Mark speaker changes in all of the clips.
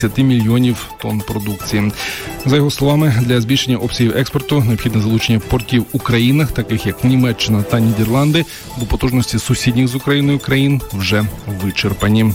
Speaker 1: мільйонів тонн продукції. За його словами, для збільшення обсягів експорту необхідне залучення портів у країнах, таких як Німеччина та Нідерланди, бо потужності сусідніх з Україною країн вже вичерпані.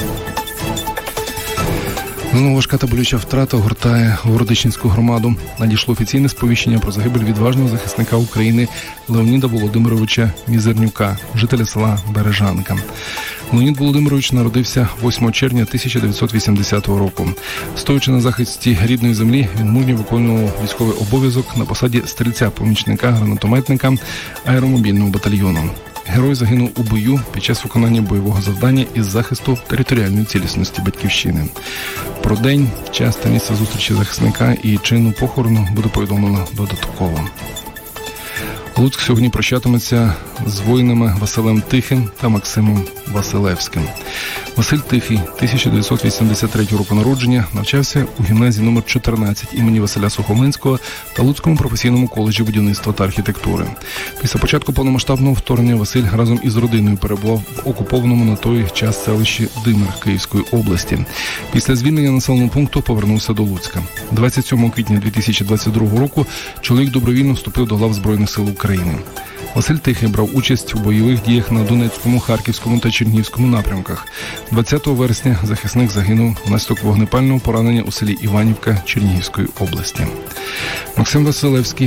Speaker 1: Знову важка та болюча втрата огортає Городищенську громаду. Надійшло офіційне сповіщення про загибель відважного захисника України Леоніда Володимировича Мізернюка, жителя села Бережанка. Леонід Володимирович народився 8 червня 1980 року. Стоячи на захисті рідної землі, він мужньо виконував військовий обов'язок на посаді стрільця-помічника гранатометника аеромобільного батальйону. Герой загинув у бою під час виконання бойового завдання із захисту територіальної цілісності Батьківщини. Про день, час та місце зустрічі захисника і чину похорону буде повідомлено додатково. Луцьк сьогодні прощатиметься з воїнами Василем Тихим та Максимом Василевським. Василь Тихий, 1983 року народження, навчався у гімназії номер 14 імені Василя Сухомлинського та Луцькому професійному коледжі будівництва та архітектури. Після початку повномасштабного вторгнення Василь разом із родиною перебував в окупованому на той час селищі Димир Київської області. Після звільнення населеного пункту повернувся до Луцька. 27 квітня 2022 року чоловік добровільно вступив до лав Збройних сил України. Василь Тихий брав участь у бойових діях на Донецькому, Харківському та Чернігівському напрямках. 20 вересня захисник загинув внаслідок вогнепального поранення у селі Іванівка Чернігівської області. Максим Василевський,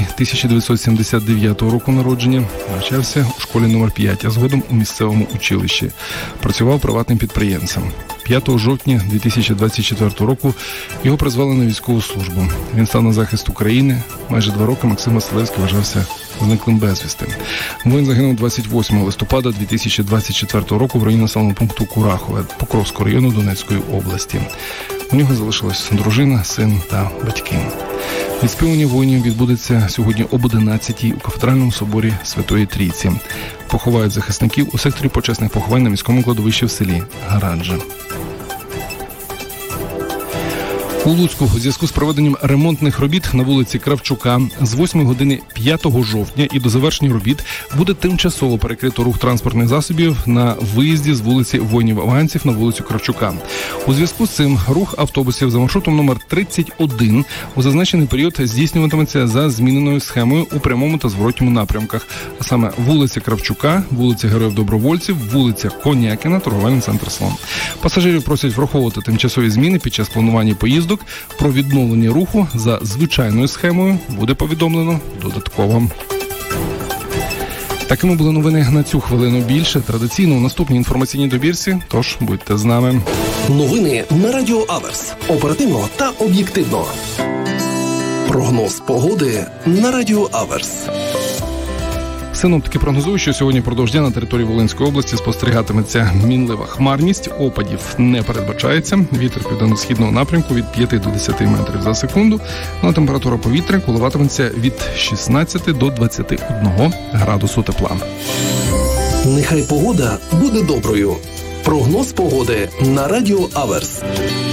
Speaker 1: 1979 року народження, навчався у школі номер 5, а згодом у місцевому училищі. Працював приватним підприємцем. 5 жовтня 2024 року його призвали на військову службу. Він став на захист України. Майже 2 роки Максим Василевський вважався зниклим безвісти. Воїн загинув 28 листопада 2024 року в районі населеного пункту Курахове Покровського району Донецької області. У нього залишилась дружина, син та батьки. Відспівання воїнів відбудеться сьогодні об 11-й у кафедральному соборі Святої Трійці. Поховають захисників у секторі почесних поховань на міському кладовищі в селі Гараджа. У Луцьку у зв'язку з проведенням ремонтних робіт на вулиці Кравчука з 8 години 5 жовтня і до завершення робіт буде тимчасово перекрито рух транспортних засобів на виїзді з вулиці Воїнів-Афганців на вулицю Кравчука. У зв'язку з цим рух автобусів за маршрутом номер 31 у зазначений період здійснюватиметься за зміненою схемою у прямому та зворотньому напрямках, а саме вулиця Кравчука, вулиця Героїв-Добровольців, вулиця Конякіна, торговельний центр «Слон». Пасажирів просять враховувати тимчасові зміни під час планування поїздок. Про відновлення руху за звичайною схемою буде повідомлено додатково. Такими були новини на цю хвилину. Більше традиційно у наступній інформаційній добірці, тож будьте з нами.
Speaker 2: Новини на Радіо Аверс. Оперативно та об'єктивно. Прогноз погоди на Радіо Аверс.
Speaker 1: Синоптики прогнозують, що сьогодні впродовж дня на території Волинської області спостерігатиметься мінлива хмарність, опадів не передбачається, вітер південно-східного напрямку від 5 до 10 метрів за секунду, а температура повітря коливатиметься від 16 до 21 градусу тепла.
Speaker 2: Нехай погода буде доброю. Прогноз погоди на Радіо Аверс.